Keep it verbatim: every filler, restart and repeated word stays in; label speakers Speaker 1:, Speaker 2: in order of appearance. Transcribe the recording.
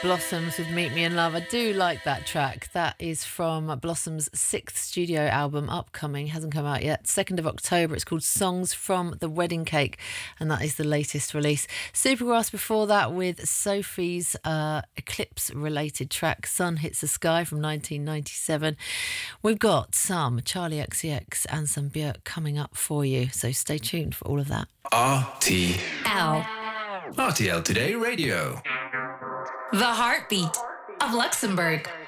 Speaker 1: Blossoms with Meet Me in Love. I do like that track. That is from Blossom's sixth studio album, upcoming, hasn't come out yet, second of October. It's called Songs from the Wedding Cake, and that is the latest release. Supergrass before that with Sophie's uh, Eclipse-related track, Sun Hits the Sky from nineteen ninety-seven. We've got some Charlie X C X and some Björk coming up for you, so stay tuned for all of that.
Speaker 2: R T
Speaker 3: L.
Speaker 2: R T L Today Radio.
Speaker 3: The heartbeat of Luxembourg.